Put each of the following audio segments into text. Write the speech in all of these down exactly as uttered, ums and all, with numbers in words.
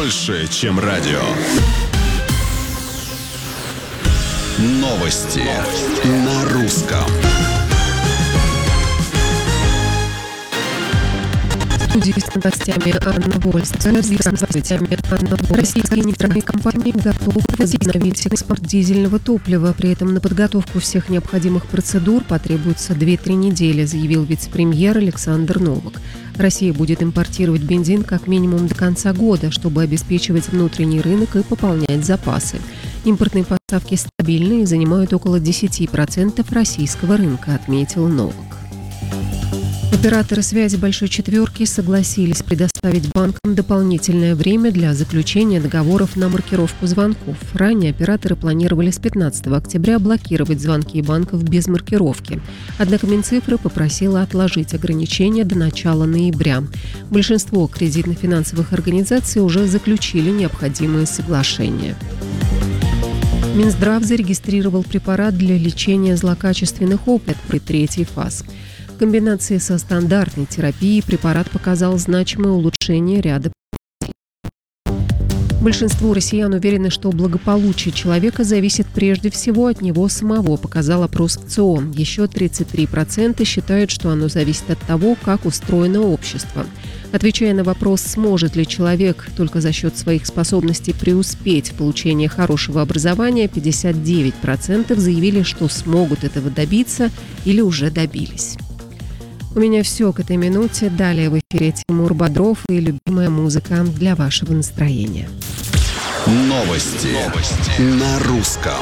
больше, чем радио. Новости на русском. С новостями Анна Вольс. С новостями Анна Вольс. Российские нефтяные компании готовы возобновить экспорт дизельного топлива. При этом на подготовку всех необходимых процедур потребуется две-три недели, заявил вице-премьер Александр Новак. Россия будет импортировать бензин как минимум до конца года, чтобы обеспечивать внутренний рынок и пополнять запасы. Импортные поставки стабильны и занимают около десять процентов российского рынка, отметил Новак. Операторы связи «Большой четверки» согласились предоставить банкам дополнительное время для заключения договоров на маркировку звонков. Ранее операторы планировали с пятнадцатого октября блокировать звонки банков без маркировки. Однако Минцифры попросила отложить ограничения до начала ноября. Большинство кредитно-финансовых организаций уже заключили необходимые соглашения. Минздрав зарегистрировал препарат для лечения злокачественных опухолей при третьей фазе. В комбинации со стандартной терапией препарат показал значимое улучшение ряда. Большинство россиян уверены, что благополучие человека зависит прежде всего от него самого, показал опрос ЦИОМ. Еще тридцать три процента считают, что оно зависит от того, как устроено общество. Отвечая на вопрос, сможет ли человек только за счет своих способностей преуспеть в получении хорошего образования, пятьдесят девять процентов заявили, что смогут этого добиться или уже добились. У меня все к этой минуте. Далее в эфире Тимур Бодров и любимая музыка для вашего настроения. Новости, Новости. На русском.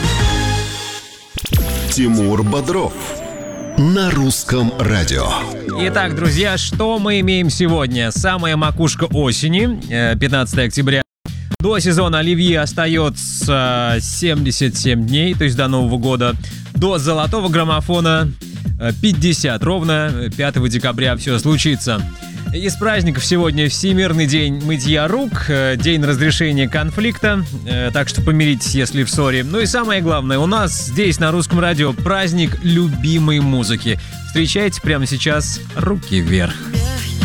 Тимур Бодров. На русском радио. Итак, друзья, что мы имеем сегодня? Самая макушка осени, пятнадцатого октября. До сезона оливье остается семьдесят семь дней, то есть до Нового года. До золотого граммофона пятьдесят ровно. пятого декабря все случится. Из праздников сегодня Всемирный день мытья рук, день разрешения конфликта, так что помиритесь, если в ссоре. Ну и самое главное, у нас здесь на русском радио праздник любимой музыки. Встречайте прямо сейчас «Руки вверх».